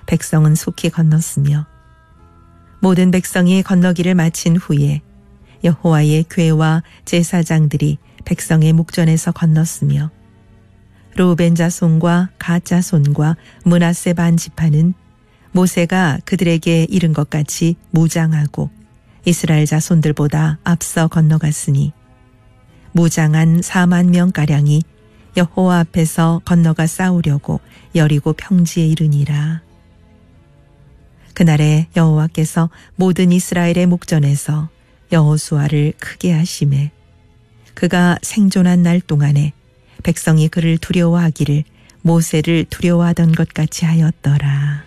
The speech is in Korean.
백성은 속히 건넜으며 모든 백성이 건너기를 마친 후에 여호와의 궤와 제사장들이 백성의 목전에서 건넜으며 르우벤 자손과 갓 자손과 므낫세 반 지파는 모세가 그들에게 이른 것 같이 무장하고 이스라엘 자손들보다 앞서 건너갔으니 무장한 4만 명가량이 여호와 앞에서 건너가 싸우려고 여리고 평지에 이르니라. 그날에 여호와께서 모든 이스라엘의 목전에서 여호수아를 크게 하심에 그가 생존한 날 동안에 백성이 그를 두려워하기를 모세를 두려워하던 것 같이 하였더라.